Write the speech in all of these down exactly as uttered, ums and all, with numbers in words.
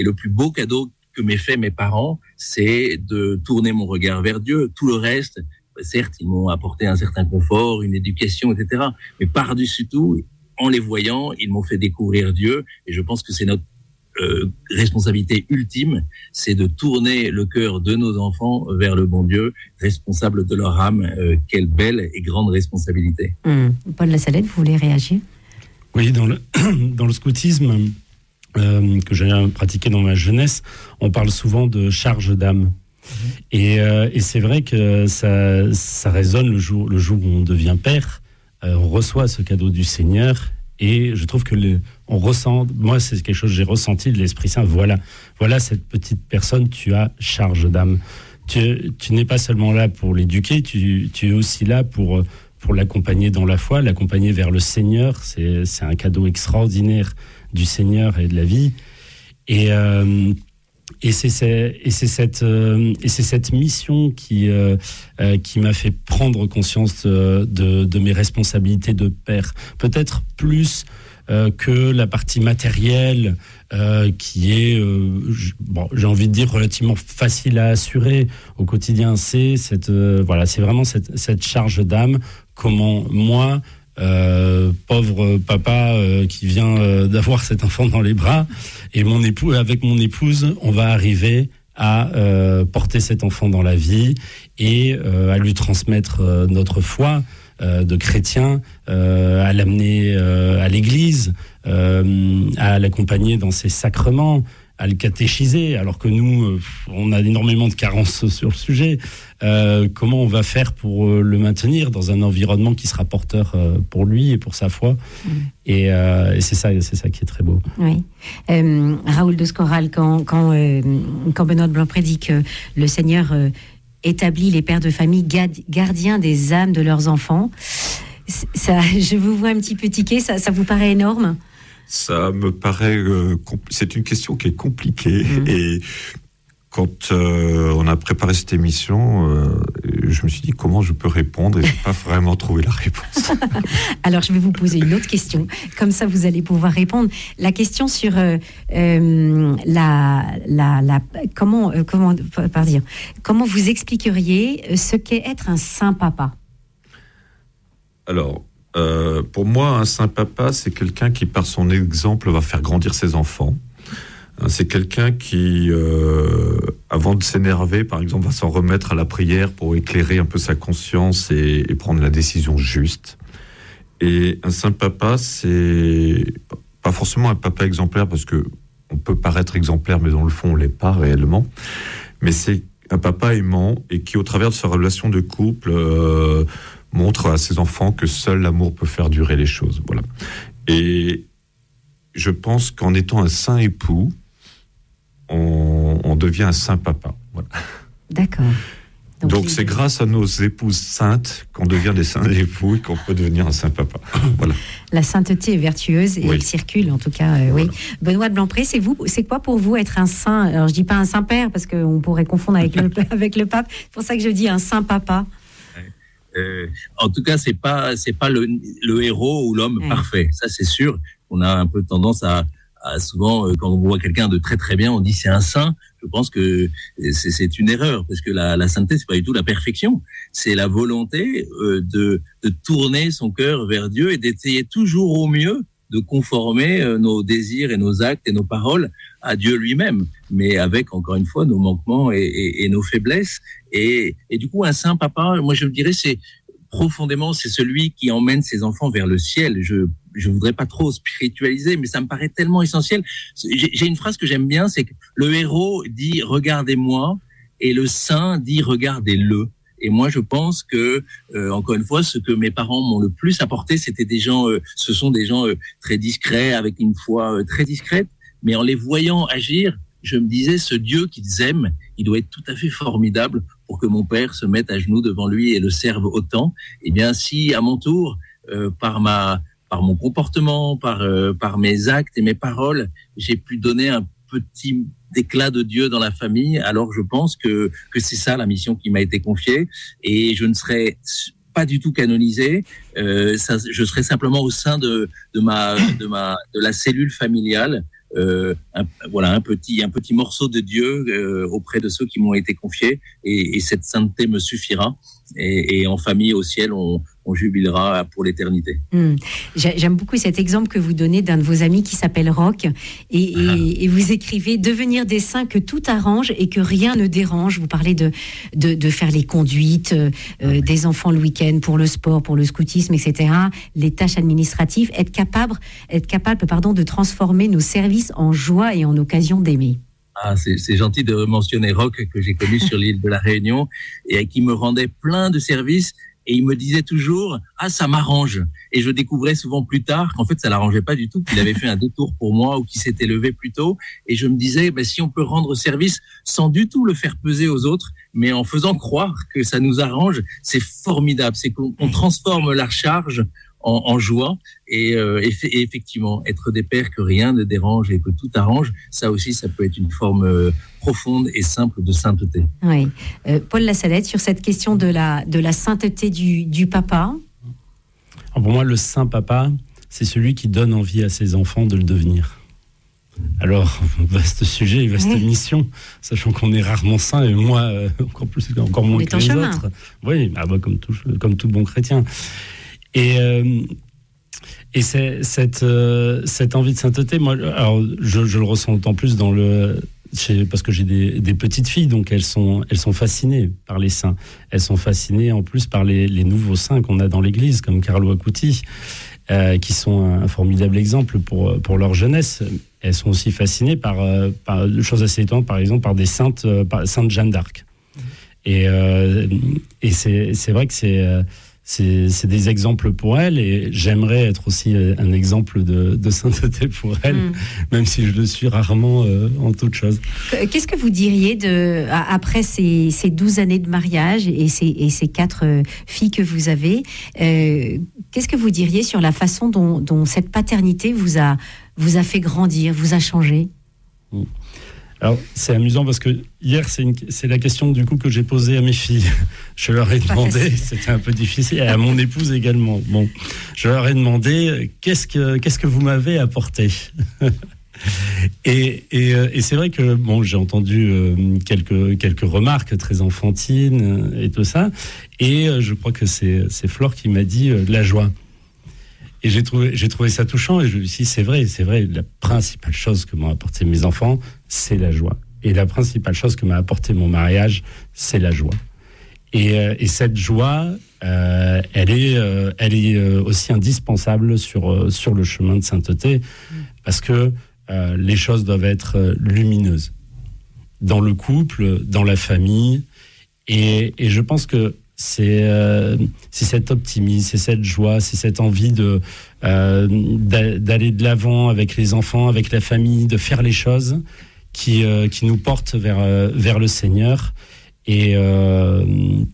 Et le plus beau cadeau que m'aient fait mes parents, c'est de tourner mon regard vers Dieu. Tout le reste, certes, ils m'ont apporté un certain confort, une éducation, et cetera. Mais par-dessus tout, en les voyant, ils m'ont fait découvrir Dieu. Et je pense que c'est notre euh, responsabilité ultime, c'est de tourner le cœur de nos enfants vers le bon Dieu, responsable de leur âme. Euh, quelle belle et grande responsabilité. Mmh. Paul Lassalette, vous voulez réagir ? Oui, dans le, dans le scoutisme euh, que j'ai pratiqué dans ma jeunesse, on parle souvent de charge d'âme. Mmh. Et, euh, et c'est vrai que ça, ça résonne le jour, le jour où on devient père. Euh, on reçoit ce cadeau du Seigneur. Et je trouve que le, on ressent, moi c'est quelque chose que j'ai ressenti de l'Esprit Saint. Voilà, voilà cette petite personne, tu as charge d'âme. Tu, tu n'es pas seulement là pour l'éduquer, tu, tu es aussi là pour pour l'accompagner dans la foi, l'accompagner vers le Seigneur. C'est c'est un cadeau extraordinaire du Seigneur et de la vie. Et euh, Et c'est, c'est, et, c'est cette, euh, et c'est cette mission qui, euh, euh, qui m'a fait prendre conscience de, de, de mes responsabilités de père. Peut-être plus euh, que la partie matérielle euh, qui est, euh, bon, j'ai envie de dire, relativement facile à assurer au quotidien. C'est, cette, euh, voilà, c'est vraiment cette, cette charge d'âme. Comment moi... Euh, pauvre papa euh, qui vient euh, d'avoir cet enfant dans les bras, et mon époux, avec mon épouse, on va arriver à euh, porter cet enfant dans la vie et euh, à lui transmettre euh, notre foi euh, de chrétien, euh, à l'amener euh, à l'église, euh, à l'accompagner dans ses sacrements, à le catéchiser, alors que nous, euh, on a énormément de carences sur le sujet. Euh, comment on va faire pour euh, le maintenir dans un environnement qui sera porteur euh, pour lui et pour sa foi. Mmh. Et, euh, et c'est ça, c'est ça qui est très beau. Oui. Euh, Raoul de Scoral, quand, quand, euh, quand Benoît de Blancpré dit que le Seigneur euh, établit les pères de famille gardiens des âmes de leurs enfants, ça, je vous vois un petit peu tiquer, ça, ça vous paraît énorme ? Ça me paraît... Euh, compl- c'est une question qui est compliquée. Mmh. Et quand euh, on a préparé cette émission, euh, je me suis dit comment je peux répondre et je n'ai pas vraiment trouvé la réponse. Alors, je vais vous poser une autre question. Comme ça, vous allez pouvoir répondre. La question sur euh, euh, la, la, la... Comment, euh, comment, pardon, comment vous expliqueriez ce qu'est être un saint papa ? Alors... Euh, pour moi, un saint papa, c'est quelqu'un qui, par son exemple, va faire grandir ses enfants. C'est quelqu'un qui, euh, avant de s'énerver, par exemple, va s'en remettre à la prière pour éclairer un peu sa conscience et, et prendre la décision juste. Et un saint papa, c'est pas forcément un papa exemplaire, parce que on peut paraître exemplaire, mais dans le fond, on l'est pas réellement. Mais c'est un papa aimant et qui, au travers de sa relation de couple, euh, montre à ses enfants que seul l'amour peut faire durer les choses. Voilà. Et je pense qu'en étant un saint époux, on, on devient un saint papa. Voilà. D'accord. Donc, Donc c'est grâce à nos épouses saintes qu'on devient des saints époux et qu'on peut devenir un saint papa. Voilà. La sainteté est vertueuse et oui. Elle circule, en tout cas. Euh, voilà. Oui. Benoît de Blancpré, c'est vous, c'est quoi pour vous être un saint ? Alors je dis pas un saint père parce qu'on pourrait confondre avec le avec le pape. C'est pour ça que je dis un saint papa. Euh, en tout cas, c'est pas c'est pas le, le héros ou l'homme mmh. parfait. Ça, c'est sûr. On a un peu tendance à, à souvent, euh, quand on voit quelqu'un de très très bien, on dit c'est un saint. Je pense que c'est, c'est une erreur parce que la, la sainteté, c'est pas du tout la perfection. C'est la volonté euh, de de tourner son cœur vers Dieu et d'essayer toujours au mieux de conformer euh, nos désirs et nos actes et nos paroles à Dieu lui-même, mais avec, encore une fois, nos manquements et, et, et nos faiblesses. Et, et du coup, un saint papa, moi je me dirais, c'est profondément, c'est celui qui emmène ses enfants vers le ciel. Je je voudrais pas trop spiritualiser, mais ça me paraît tellement essentiel. J'ai, j'ai une phrase que j'aime bien, c'est que le héros dit « regardez-moi » et le saint dit « regardez-le ». Et moi, je pense que, euh, encore une fois, ce que mes parents m'ont le plus apporté, c'était des gens, euh, ce sont des gens euh, très discrets, avec une foi euh, très discrète, mais en les voyant agir, je me disais, ce Dieu qu'ils aiment, il doit être tout à fait formidable pour que mon père se mette à genoux devant lui et le serve autant. Eh bien, si à mon tour, euh, par ma, par mon comportement, par, euh, par mes actes et mes paroles, j'ai pu donner un petit d'éclat de Dieu dans la famille, alors je pense que que c'est ça la mission qui m'a été confiée, et je ne serai pas du tout canonisé. Euh, ça, je serai simplement au sein de de ma de ma de la cellule familiale euh, un, voilà, un petit, un petit morceau de Dieu euh, auprès de ceux qui m'ont été confiés, et, et cette sainteté me suffira. Et, et en famille au ciel, on, on jubilera pour l'éternité. Mmh. J'aime beaucoup cet exemple que vous donnez d'un de vos amis qui s'appelle Roch, et, ah. et, et vous écrivez « Devenir des saints que tout arrange et que rien ne dérange ». Vous parlez de, de, de faire les conduites, euh, ah. des enfants le week-end, pour le sport, pour le scoutisme, et cetera, les tâches administratives, être capable, être capable pardon, de transformer nos services en joie et en occasion d'aimer. Ah, c'est, c'est gentil de mentionner Roch, que j'ai connu sur l'île de la Réunion, et qui me rendait plein de services, et il me disait toujours « Ah, ça m'arrange ». Et je découvrais souvent plus tard qu'en fait, ça l'arrangeait pas du tout, qu'il avait fait un détour pour moi ou qu'il s'était levé plus tôt. Et je me disais, ben, si on peut rendre service sans du tout le faire peser aux autres, mais en faisant croire que ça nous arrange, c'est formidable. C'est qu'on on transforme la charge En, en joie, et, euh, et, et effectivement, être des pères que rien ne dérange et que tout arrange, ça aussi, ça peut être une forme euh, profonde et simple de sainteté. Oui. Euh, Paul Lassalette, sur cette question de la, de la sainteté du, du papa. Alors pour moi, le saint papa, c'est celui qui donne envie à ses enfants de le devenir. Alors, vaste sujet, vaste oui. mission, sachant qu'on est rarement saint, et moi, euh, encore plus, encore moins que les chemin. autres. Oui, ah bah, comme, tout, comme tout bon chrétien. Et, euh, et c'est, cette, euh, cette envie de sainteté, moi, alors, je, je le ressens d'autant plus dans le, chez, parce que j'ai des, des petites filles, donc elles sont, elles sont fascinées par les saints. Elles sont fascinées en plus par les, les nouveaux saints qu'on a dans l'Église, comme Carlo Acuti, euh, qui sont un, un formidable exemple pour, pour leur jeunesse. Elles sont aussi fascinées par, euh, par des choses assez étonnantes, par exemple par des saintes, euh, par Sainte Jeanne d'Arc. Et, euh, et c'est, c'est vrai que c'est... Euh, C'est, c'est des exemples pour elle, et j'aimerais être aussi un exemple de, de sainteté pour elle, mmh. même si je le suis rarement euh, en toute chose. Qu'est-ce que vous diriez de, après ces, ces douze années de mariage et ces, et ces quatre filles que vous avez, euh, qu'est-ce que vous diriez sur la façon dont, dont cette paternité vous a, vous a fait grandir, vous a changé ? mmh. Alors, c'est amusant parce que hier, c'est, une, c'est la question du coup que j'ai posée à mes filles. Je leur ai demandé, c'était un peu difficile, et à mon épouse également. Bon, je leur ai demandé, qu'est-ce que, qu'est-ce que vous m'avez apporté ? et, et, et c'est vrai que bon, j'ai entendu euh, quelques, quelques remarques très enfantines et tout ça, et euh, je crois que c'est, c'est Flore qui m'a dit euh, de la joie. Et j'ai trouvé, j'ai trouvé ça touchant, et je me suis dit, c'est vrai, c'est vrai, la principale chose que m'ont apporté mes enfants, c'est la joie. Et la principale chose que m'a apporté mon mariage, c'est la joie. Et, euh, et cette joie, euh, elle est, euh, elle est aussi indispensable sur, euh, sur le chemin de sainteté, parce que euh, les choses doivent être lumineuses. Dans le couple, dans la famille, et, et je pense que C'est, euh, c'est cet optimisme, c'est cette joie, c'est cette envie de, euh, d'aller de l'avant avec les enfants, avec la famille, de faire les choses qui, euh, qui nous portent vers, euh, vers le Seigneur. Et, euh,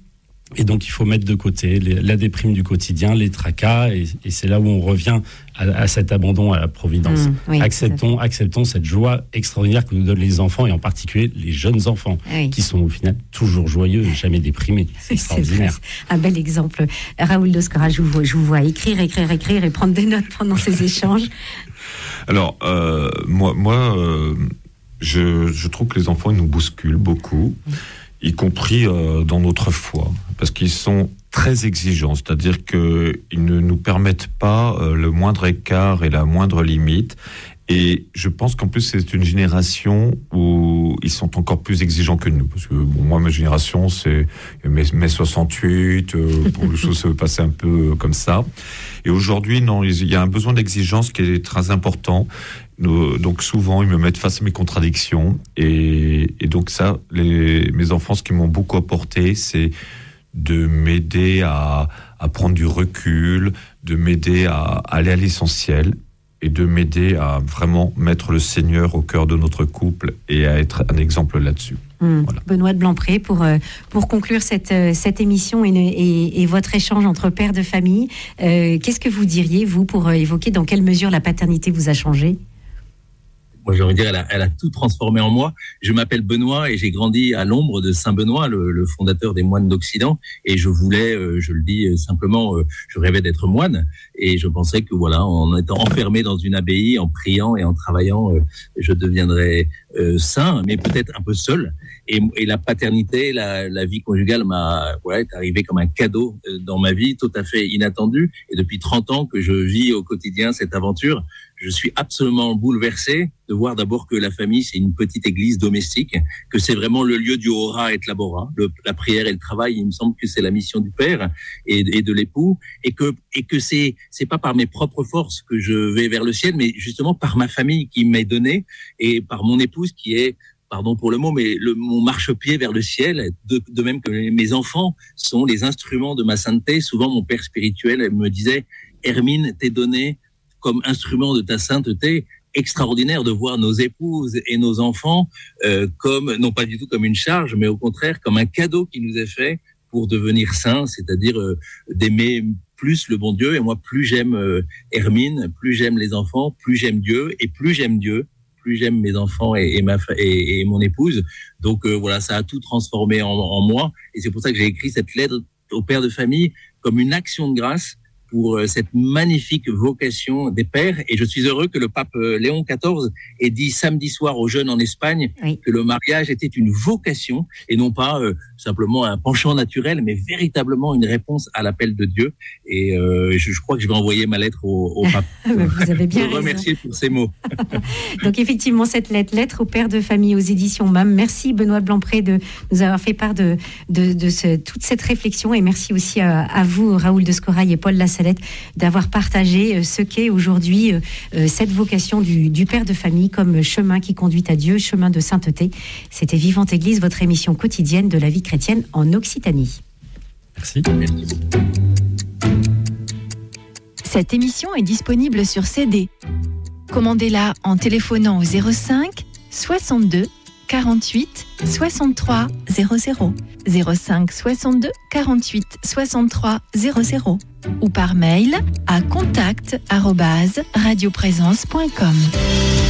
et donc, il faut mettre de côté les, la déprime du quotidien, les tracas, et, et c'est là où on revient à, à cet abandon à la providence. Mmh, oui, acceptons, acceptons cette joie extraordinaire que nous donnent les enfants, et en particulier les jeunes enfants, oui. qui sont au final toujours joyeux et jamais déprimés. C'est extraordinaire. C'est un bel exemple. Raoul de Scoral, je vous vois, je vous vois écrire, écrire, écrire et prendre des notes pendant ces échanges. Alors, euh, moi, moi euh, je, je trouve que les enfants, ils nous bousculent beaucoup. Mmh. Y compris euh, dans notre foi, parce qu'ils sont très exigeants, c'est-à-dire qu'ils ne nous permettent pas euh, le moindre écart et la moindre limite. Et je pense qu'en plus, c'est une génération où ils sont encore plus exigeants que nous. Parce que bon, moi, ma génération, c'est mai, mai soixante-huit, euh, bon, les choses se passaient un peu comme ça. Et aujourd'hui, non, il y a un besoin d'exigence qui est très important. Donc souvent, ils me mettent face à mes contradictions. Et, et donc ça, les, mes enfants, ce qu'ils m'ont beaucoup apporté, c'est de m'aider à, à prendre du recul, de m'aider à, à aller à l'essentiel, et de m'aider à vraiment mettre le Seigneur au cœur de notre couple et à être un exemple là-dessus. Mmh. Voilà. Benoît de Blancpré, pour, pour conclure cette, cette émission et, et, et votre échange entre pères de famille, euh, qu'est-ce que vous diriez, vous, pour évoquer dans quelle mesure la paternité vous a changé ? moi, j'ai envie de dire, elle a, elle a tout transformé en moi. Je m'appelle Benoît et j'ai grandi à l'ombre de Saint Benoît, le, le fondateur des moines d'Occident. Et je voulais, euh, je le dis simplement, euh, je rêvais d'être moine. Et je pensais que voilà, en étant enfermé dans une abbaye, en priant et en travaillant, euh, je deviendrais euh, saint, mais peut-être un peu seul. Et, et la paternité, la, la vie conjugale m'a, ouais, est arrivée comme un cadeau dans ma vie, tout à fait inattendu. Et depuis trente ans que je vis au quotidien cette aventure, je suis absolument bouleversé de voir d'abord que la famille, c'est une petite église domestique, que c'est vraiment le lieu du ora et labora, le, la prière et le travail. Il me semble que c'est la mission du père et, et de l'époux, et que et que c'est c'est pas par mes propres forces que je vais vers le ciel, mais justement par ma famille qui m'est donnée et par mon épouse qui est, pardon pour le mot, mais le, mon marchepied vers le ciel, de, de même que mes enfants sont les instruments de ma sainteté. Souvent, mon père spirituel me disait, Hermine, t'es donné comme instrument de ta sainteté. Extraordinaire de voir nos épouses et nos enfants euh, comme, non pas du tout comme une charge, mais au contraire comme un cadeau qui nous est fait pour devenir saints, c'est-à-dire euh, d'aimer plus le bon Dieu. Et moi, plus j'aime euh, Hermine, plus j'aime les enfants, plus j'aime Dieu, et plus j'aime Dieu, plus j'aime mes enfants et, et, ma, et, et mon épouse. Donc euh, voilà, ça a tout transformé en, en moi, et c'est pour ça que j'ai écrit cette lettre au père de famille comme une action de grâce pour cette magnifique vocation des pères. Et je suis heureux que le pape Léon quatorze ait dit samedi soir aux jeunes en Espagne oui. que le mariage était une vocation et non pas euh, simplement un penchant naturel, mais véritablement une réponse à l'appel de Dieu. Et euh, je, je crois que je vais envoyer ma lettre au, au pape. Vous avez bien raison. Remercier pour ces mots. Donc effectivement, cette lettre, lettre au père de famille aux éditions M A M. Merci Benoît Blancpré de nous avoir fait part de, de, de ce, toute cette réflexion, et merci aussi à, à vous, Raoul de Scorail et Paul Lassalette, d'avoir partagé ce qu'est aujourd'hui cette vocation du, du père de famille comme chemin qui conduit à Dieu, chemin de sainteté. C'était Vivante Église, votre émission quotidienne de la vie chrétienne en Occitanie. Merci. Cette émission est disponible sur C D. Commandez-la en téléphonant au zéro cinq soixante-deux quarante-huit soixante-trois zéro zéro, zéro cinq soixante-deux quarante-huit soixante-trois zéro zéro ou par mail à contact arobase radioprésence point com.